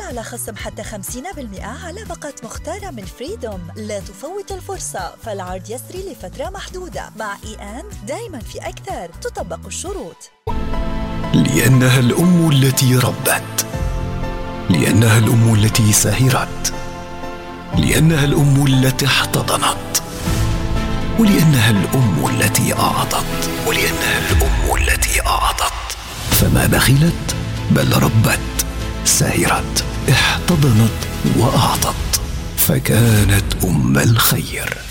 على خصم حتى 50% على باقة مختارة من فريدوم. لا تفوت الفرصة، فالعرض يسري لفترة محدودة. مع دايما في أكثر، تطبق الشروط. لأنها الأم التي ربت، لأنها الأم التي سهرت، لأنها الأم التي احتضنت، ولأنها الأم التي أعطت، ولأنها الأم التي أعطت. فما بخلت بل ربت، سهرت، احتضنت وأعطت، فكانت أم الخير.